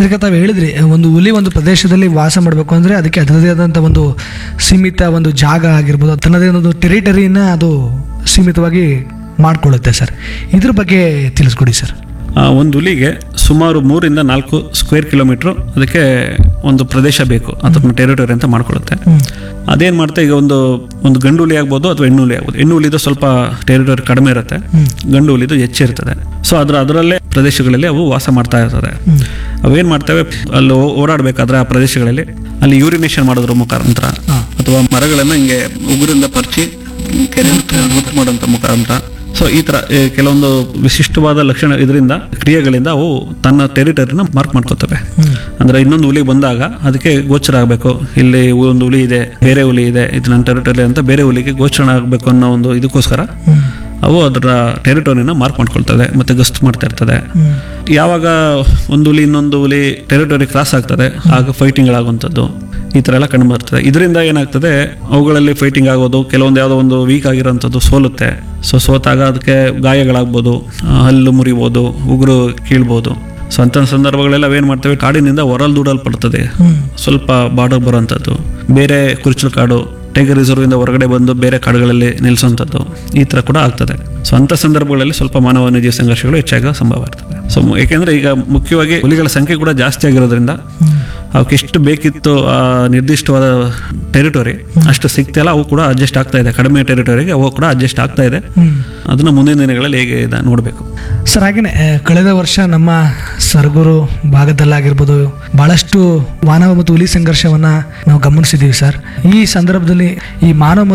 ಸರಿ, ತಾವು ಹೇಳಿದ್ರಿ ಒಂದು ಹುಲಿ ಒಂದು ಪ್ರದೇಶದಲ್ಲಿ ವಾಸ ಮಾಡಬೇಕು ಅಂದರೆ ಅದಕ್ಕೆ ಅದರದೇ ಆದಂಥ ಒಂದು ಸೀಮಿತ ಒಂದು ಜಾಗ ಆಗಿರ್ಬೋದು, ತನ್ನದೇ ಒಂದು ಟೆರಿಟರಿನ ಅದು ಸೀಮಿತವಾಗಿ ಮಾಡಿಕೊಳ್ಳುತ್ತೆ ಸರ್. ಇದ್ರ ಬಗ್ಗೆ ತಿಳಿಸ್ಕೊಡಿ ಸರ್. ಒಂದು ಹುಲಿಗೆ ಸುಮಾರು 3-4 ಸ್ಕ್ವೇರ್ ಕಿಲೋಮೀಟ್ರ್ ಅದಕ್ಕೆ ಒಂದು ಪ್ರದೇಶ ಬೇಕು, ಅದನ್ನ ಟೆರಿಟರಿ ಅಂತ ಮಾಡ್ಕೊಳ್ಳುತ್ತೆ. ಅದೇನು ಮಾಡುತ್ತೆ, ಈಗ ಒಂದು ಗಂಡು ಹುಲಿ ಆಗ್ಬೋದು ಅಥವಾ ಹೆಣ್ಣು ಹುಲಿ ಆಗ್ಬೋದು. ಹೆಣ್ಣು ಹುಲಿದು ಸ್ವಲ್ಪ ಟೆರಿಟರಿ ಕಡಿಮೆ ಇರುತ್ತೆ, ಗಂಡು ಹುಲಿದು ಹೆಚ್ಚಿರ್ತದೆ. ಸೊ ಅದರಲ್ಲೇ ಪ್ರದೇಶಗಳಲ್ಲಿ ಅವು ವಾಸ ಮಾಡ್ತಾ ಇರ್ತದೆ. ಅವೇನು ಮಾಡ್ತವೆ, ಅಲ್ಲಿ ಓಡಾಡಬೇಕಾದ್ರೆ ಆ ಪ್ರದೇಶಗಳಲ್ಲಿ ಅಲ್ಲಿ ಯೂರಿನೇಷನ್ ಮಾಡೋದ್ರ ಮುಖಾಂತರ ಅಥವಾ ಮರಗಳನ್ನು ಹಿಂಗೆ ಉಗುರಿಂದ ಪರ್ಚಿ ಕೆರೆ ಮುತ್ತು ಮಾಡೋಂಥ ಮುಖಾಂತರ, ಸೊ ಈ ಥರ ಕೆಲವೊಂದು ವಿಶಿಷ್ಟವಾದ ಲಕ್ಷಣ ಇದರಿಂದ ಕ್ರಿಯೆಗಳಿಂದ ಅವು ತನ್ನ ಟೆರಿಟರಿನ ಮಾರ್ಕ್ ಮಾಡ್ಕೋತವೆ. ಅಂದ್ರೆ ಇನ್ನೊಂದು ಹುಲಿ ಬಂದಾಗ ಅದಕ್ಕೆ ಗೋಚರ ಆಗಬೇಕು, ಇಲ್ಲಿ ಒಂದು ಹುಲಿ ಇದೆ, ಬೇರೆ ಹುಲಿ ಇದೆ, ಇದು ನನ್ನ ಟೆರಿಟರಿ ಅಂತ ಬೇರೆ ಹುಲಿಗೆ ಗೋಚರ ಆಗಬೇಕು ಅನ್ನೋ ಒಂದು ಇದಕ್ಕೋಸ್ಕರ ಅವು ಅದರ ಟೆರಿಟರಿನ ಮಾರ್ಕ್ ಮಾಡ್ಕೊಳ್ತದೆ ಮತ್ತೆ ಗಸ್ತು ಮಾಡ್ತಾ ಇರ್ತದೆ. ಯಾವಾಗ ಒಂದು ಹುಲಿ ಇನ್ನೊಂದು ಹುಲಿ ಟೆರಿಟರಿ ಕ್ರಾಸ್ ಆಗ್ತದೆ ಆಗ ಫೈಟಿಂಗ್ಗಳಾಗುವಂಥದ್ದು ಈ ಥರ ಎಲ್ಲ ಕಂಡು ಬರ್ತದೆ. ಇದರಿಂದ ಏನಾಗ್ತದೆ, ಅವುಗಳಲ್ಲಿ ಫೈಟಿಂಗ್ ಆಗೋದು, ಕೆಲವೊಂದು ಯಾವುದೋ ಒಂದು ವೀಕ್ ಆಗಿರೋಂಥದ್ದು ಸೋಲುತ್ತೆ. ಸೊ ಸೋತಾಗ ಅದಕ್ಕೆ ಗಾಯಗಳಾಗ್ಬೋದು, ಹಲ್ಲು ಮುರಿಬೋದು, ಉಗುರು ಕೀಳ್ಬೋದು. ಸೊ ಅಂಥ ಸಂದರ್ಭಗಳೆಲ್ಲ ಏನು ಮಾಡ್ತೇವೆ, ಕಾಡಿನಿಂದ ಹೊರಲ್ದೂಡಲ್ಪಡ್ತದೆ, ಸ್ವಲ್ಪ ಬಾರ್ಡರ್ ಬರೋಂಥದ್ದು, ಬೇರೆ ಕುರುಚಲು ಕಾಡು ಟೈಗರ್ ರಿಸರ್ವ್ ಇಂದ ಹೊರಗಡೆ ಬಂದು ಬೇರೆ ಕಾಡುಗಳಲ್ಲಿ ನಿಲ್ಲಿಸುವಂಥದ್ದು ಈ ಥರ ಕೂಡ ಆಗ್ತದೆ. ಸೊ ಅಂಥ ಸಂದರ್ಭಗಳಲ್ಲಿ ಸ್ವಲ್ಪ ಮಾನವ ವನ್ಯಜೀವಿ ಸಂಘರ್ಷಗಳು ಹೆಚ್ಚಾಗೋ ಸಂಭವ ಇರ್ತದೆ. ಸೊ ಏಕೆಂದರೆ ಈಗ ಮುಖ್ಯವಾಗಿ ಹುಲಿಗಳ ಸಂಖ್ಯೆ ಕೂಡ ಜಾಸ್ತಿ ಆಗಿರೋದ್ರಿಂದ ಅವಕ್ಕೆ ಎಷ್ಟು ಬೇಕಿತ್ತು ಆ ನಿರ್ದಿಷ್ಟವಾದ ಟೆರಿಟರಿ ಅಷ್ಟು ಸಿಗ್ತಿಲ್ಲ, ಅವು ಕೂಡ ಅಡ್ಜಸ್ಟ್ ಆಗ್ತಾ ಇದೆ. ಕಡಿಮೆ ಟೆರಿಟರಿಗೆ ಅವು ಕೂಡ ಅಡ್ಜಸ್ಟ್ ಆಗ್ತಾ ಇದೆ. ಅದನ್ನ ಮುಂದಿನ ದಿನಗಳಲ್ಲಿ ಹೇಗೆ ನೋಡಬೇಕು ಸರ್. ಹಾಗೆಯೇ ಕಳೆದ ವರ್ಷ ನಮ್ಮ ಸರಗೂರು ಭಾಗದಲ್ಲಾಗಿರ್ಬೋದು ಬಹಳಷ್ಟು ಮಾನವ ಮತ್ತು ಹುಲಿ ಸಂಘರ್ಷವನ್ನ ನಾವು ಗಮನಿಸಿದ್ದೀವಿ ಸರ್. ಈ ಸಂದರ್ಭದಲ್ಲಿ ಈ ಮಾನವ